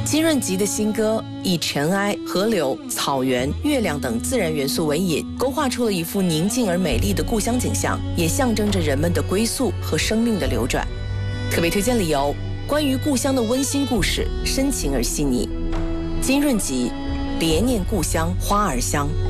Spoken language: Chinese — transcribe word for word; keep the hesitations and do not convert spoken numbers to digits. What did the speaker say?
金润吉的新歌以尘埃、河流、草原、月亮等自然元素为引，勾画出了一幅宁静而美丽的故乡景象，也象征着人们的归宿和生命的流转。特别推荐理由：关于故乡的温馨故事，深情而细腻。金润吉，别念故乡花儿香。